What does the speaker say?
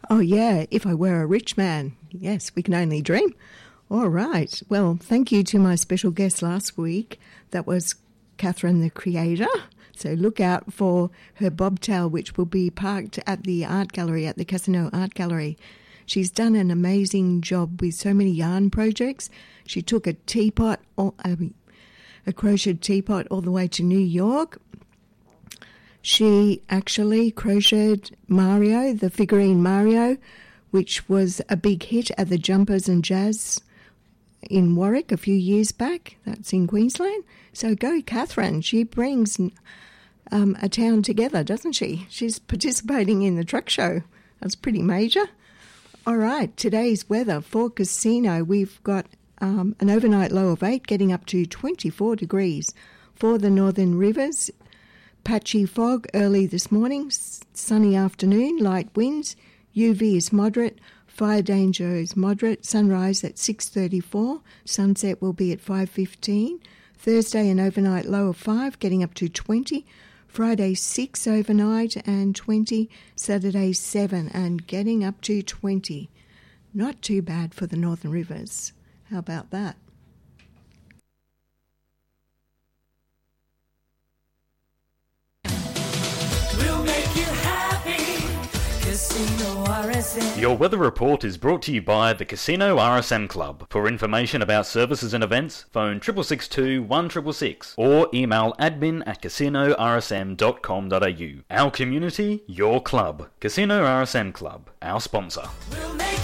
Oh, yeah, if I were a rich man. Yes, we can only dream. All right. Well, thank you to my special guest last week. That was Catherine the Creator. So look out for her bobtail, which will be parked at the art gallery, at the Casino Art Gallery. She's done an amazing job with so many yarn projects. She took a teapot, a crocheted teapot, all the way to New York. She actually crocheted Mario, the figurine Mario, which was a big hit at the Jumpers and Jazz in Warwick a few years back. That's in Queensland. So go, Catherine. She brings a town together, doesn't she? She's participating in the truck show. That's pretty major. All right, today's weather for Casino, we've got an overnight low of 8, getting up to 24 degrees. For the Northern Rivers, patchy fog early this morning, sunny afternoon, light winds, UV is moderate, fire danger is moderate, sunrise at 6:34, sunset will be at 5:15. Thursday an overnight low of 5, getting up to 20. Friday 6 overnight and 20. Saturday 7 and getting up to 20. Not too bad for the Northern Rivers. How about that? We'll make you happy. Casino RSM. Your weather report is brought to you by the Casino RSM Club. For information about services and events, phone 6662 1666 or email admin@casinorsm.com.au. Our community, your club. Casino RSM Club, our sponsor. We'll make